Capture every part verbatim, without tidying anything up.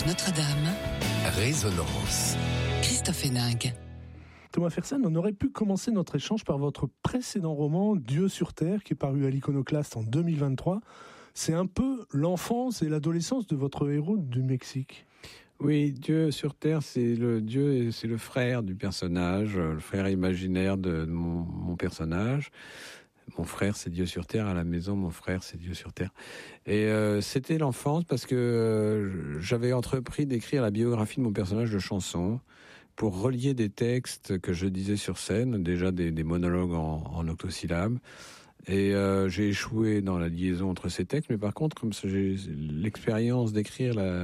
France Notre-Dame. Résonance. Christophe Héninck. Thomas Fersen, on aurait pu commencer notre échange par votre précédent roman, Dieu sur Terre, qui est paru à l'Iconoclaste en deux mille vingt-trois. C'est un peu l'enfance et l'adolescence de votre héros du Mexique. Oui, Dieu sur Terre, c'est le Dieu, c'est le frère du personnage, le frère imaginaire de mon, mon personnage. Mon frère, c'est Dieu sur Terre. À la maison, mon frère, c'est Dieu sur Terre. Et euh, c'était l'enfance parce que euh, j'avais entrepris d'écrire la biographie de mon personnage de chanson pour relier des textes que je disais sur scène, déjà des, des monologues en, en octosyllabes. Et euh, j'ai échoué dans la liaison entre ces textes, mais par contre, comme j'ai l'expérience d'écrire la,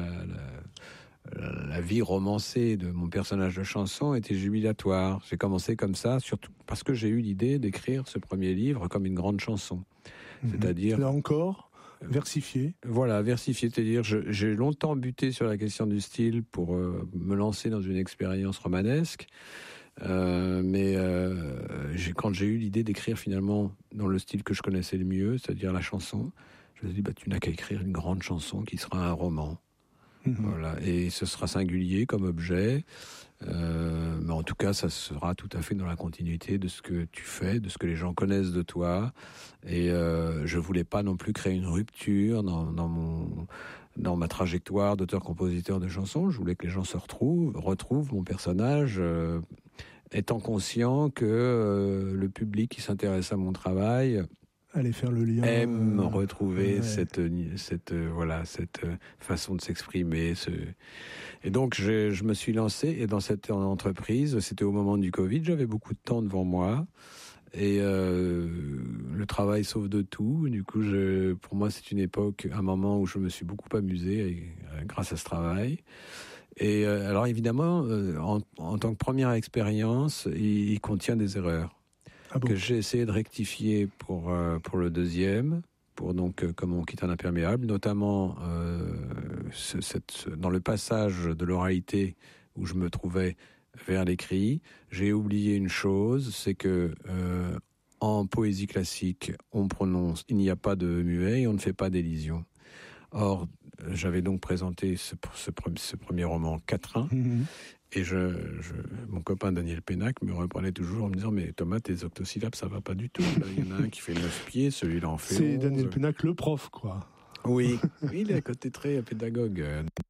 la, la vie romancée de mon personnage de chanson était jubilatoire. J'ai commencé comme ça, surtout parce que j'ai eu l'idée d'écrire ce premier livre comme une grande chanson. Mmh. C'est-à-dire... Là encore, versifié. Euh, voilà, versifié. C'est-à-dire, je, j'ai longtemps buté sur la question du style pour euh, me lancer dans une expérience romanesque. Euh, mais euh, j'ai, quand j'ai eu l'idée d'écrire finalement dans le style que je connaissais le mieux, c'est-à-dire la chanson, je me suis dit, bah, tu n'as qu'à écrire une grande chanson qui sera un roman. Mmh. Voilà. Et ce sera singulier comme objet, euh, mais en tout cas, ça sera tout à fait dans la continuité de ce que tu fais, de ce que les gens connaissent de toi. Et euh, je voulais pas non plus créer une rupture dans, dans mon... dans ma trajectoire d'auteur-compositeur de chansons. Je voulais que les gens se retrouvent, retrouvent mon personnage, euh, étant conscient que euh, le public qui s'intéresse à mon travail allez faire le lien, aime euh, retrouver ouais. cette, cette, euh, voilà, cette euh, façon de s'exprimer. Ce... Et donc, je, je me suis lancé, et dans cette entreprise, c'était au moment du Covid, j'avais beaucoup de temps devant moi. Et euh, le travail sauve de tout. Du coup, je, pour moi, c'est une époque, un moment où je me suis beaucoup amusé et, euh, grâce à ce travail. Et euh, alors, évidemment, euh, en, en tant que première expérience, il, il contient des erreurs ah bon que j'ai essayé de rectifier pour euh, pour le deuxième, pour donc euh, comme on quitte un imperméable, notamment euh, ce, cette, ce, dans le passage de l'oralité où je me trouvais vers l'écrit, j'ai oublié une chose, c'est que euh, en poésie classique, on prononce, il n'y a pas de muet et on ne fait pas d'élision. Or, j'avais donc présenté ce, ce, ce premier roman quatrain, mmh. et je, je, mon copain Daniel Pénac me reprenait toujours en me disant « Mais Thomas, tes octosyllabes, ça va pas du tout. Là, il y en a un qui fait neuf pieds, celui-là en fait C'est onze. » Daniel Pénac, le prof, quoi. Oui, oui, il est à côté très pédagogue.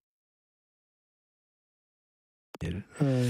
Euh...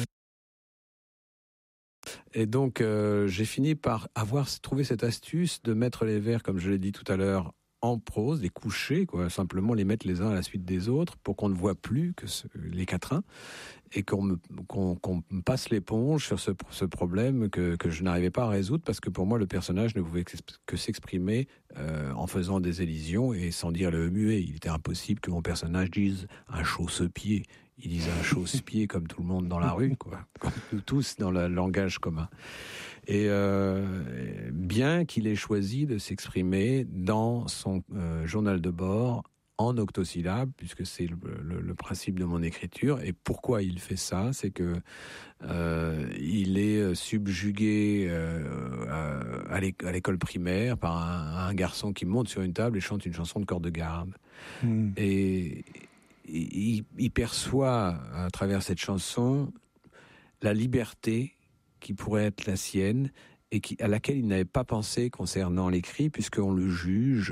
Et donc, euh, j'ai fini par avoir trouvé cette astuce de mettre les vers, comme je l'ai dit tout à l'heure, en prose, les coucher, quoi, simplement les mettre les uns à la suite des autres pour qu'on ne voit plus que ce, les quatrains et qu'on me, qu'on, qu'on me passe l'éponge sur ce, ce problème que, que je n'arrivais pas à résoudre parce que pour moi, le personnage ne pouvait que s'exprimer euh, en faisant des élisions et sans dire le muet. Il était impossible que mon personnage dise un chausse-pied. Il disait un chausse-pied comme tout le monde dans la rue, quoi, comme nous tous dans le langage commun. Et euh, bien qu'il ait choisi de s'exprimer dans son euh, journal de bord en octosyllabes, puisque c'est le, le, le principe de mon écriture. Et pourquoi il fait ça ? C'est que euh, il est subjugué euh, à l'école primaire par un, un garçon qui monte sur une table et chante une chanson de corps de garde. Mmh. Et il, il perçoit à travers cette chanson la liberté qui pourrait être la sienne et qui, à laquelle il n'avait pas pensé concernant l'écrit, puisqu'on le juge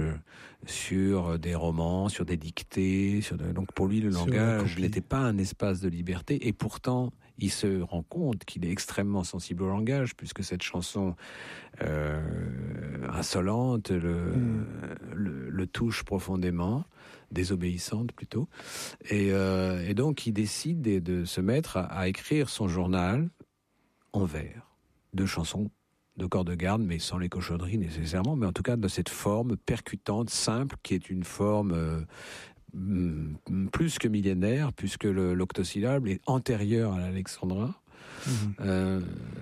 sur des romans, sur des dictées. Sur de... Donc pour lui, le sur langage n'était pas un espace de liberté. Et pourtant, il se rend compte qu'il est extrêmement sensible au langage, puisque cette chanson euh, insolente le, mmh. le, le touche profondément, désobéissante plutôt. Et, euh, et donc, il décide de, de se mettre à, à écrire son journal en vers, de chansons de corps de garde, mais sans les cochonneries nécessairement, mais en tout cas de cette forme percutante, simple, qui est une forme euh, plus que millénaire, puisque le, l'octosyllabe est antérieur à l'alexandrin, mmh. euh,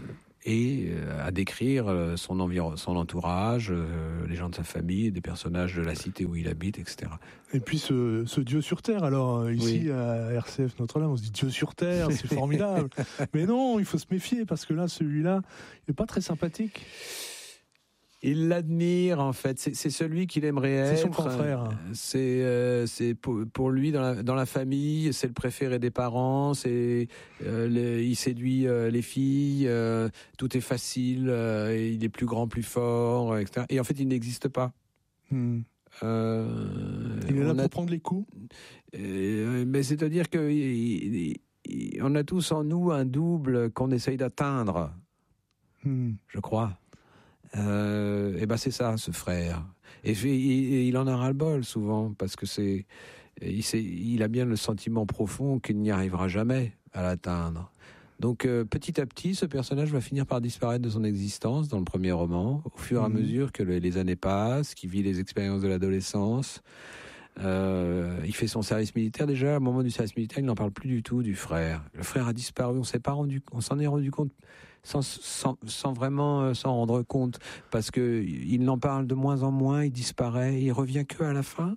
et à décrire son, environ, son entourage, euh, les gens de sa famille, des personnages de la cité où il habite, et cetera. Et puis ce, ce Dieu sur Terre, alors ici oui. à R C F Notre-Dame, on se dit Dieu sur Terre, c'est formidable. Mais non, il faut se méfier, parce que là, celui-là, il n'est pas très sympathique. il l'admire en fait. C'est, c'est celui qu'il aimerait être. C'est son grand frère. C'est, euh, c'est pour, pour lui dans la, dans la famille, c'est le préféré des parents. C'est, euh, les, il séduit euh, les filles. Euh, tout est facile. Euh, il est plus grand, plus fort, et cetera. Et en fait, il n'existe pas. Hmm. Euh, il est là on pour a, prendre les coups. Euh, mais c'est-à-dire que il, il, il, on a tous en nous un double qu'on essaye d'atteindre. Hmm. Je crois. Euh, et ben c'est ça, ce frère. Et, et, et il en a ras-le-bol souvent parce que c'est, il, il a bien le sentiment profond qu'il n'y arrivera jamais à l'atteindre. Donc euh, petit à petit, ce personnage va finir par disparaître de son existence dans le premier roman, au fur et à mmh. mesure que le, les années passent, qu'il vit les expériences de l'adolescence. Euh, il fait son service militaire. Déjà, au moment du service militaire, il n'en parle plus du tout du frère. Le frère a disparu. On s'est pas rendu, on s'en est rendu compte. Sans, sans, sans vraiment euh, s'en rendre compte, parce que il en parle de moins en moins, il disparaît, il revient que à la fin,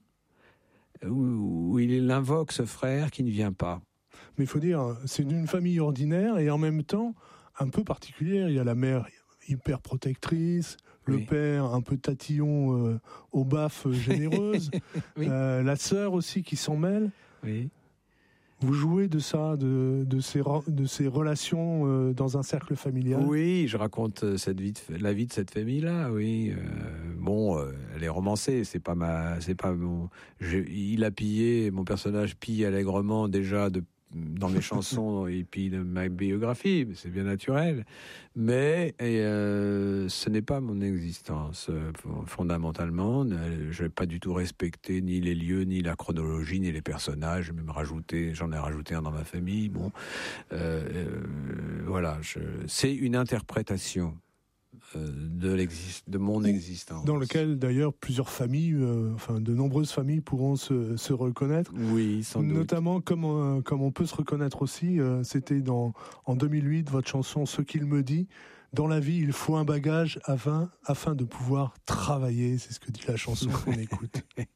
où, où il invoque ce frère qui ne vient pas. Mais il faut dire, c'est d'une famille ordinaire et en même temps un peu particulière. Il y a la mère hyper protectrice, le oui. père un peu tatillon euh, aux baffes généreuses, oui. euh, la sœur aussi qui s'en mêle. Oui. Vous jouez de ça, de, de, ces, de ces relations euh, dans un cercle familial? Oui, je raconte cette vie de, la vie de cette famille-là, oui. Euh, bon, euh, elle est romancée, c'est pas ma... C'est pas mon, je, il a pillé, mon personnage pille allègrement déjà de, dans mes chansons et puis de ma biographie, c'est bien naturel. Mais et, euh, ce n'est pas mon existence, euh, fondamentalement. Je n'ai pas du tout respecté ni les lieux, ni la chronologie, ni les personnages. J'ai même rajouté, j'en ai rajouté un dans ma famille. Bon, euh, euh, voilà, je, c'est une interprétation de, l'exist- de mon existence. Dans lequel, d'ailleurs, plusieurs familles, euh, enfin, de nombreuses familles pourront se, se reconnaître. Oui, sans doute. Notamment, comme, euh, comme on peut se reconnaître aussi, euh, c'était dans, en deux mille huit, votre chanson « Ce qu'il me dit ». Dans la vie, il faut un bagage afin, afin de pouvoir travailler. C'est ce que dit la chanson qu'on écoute.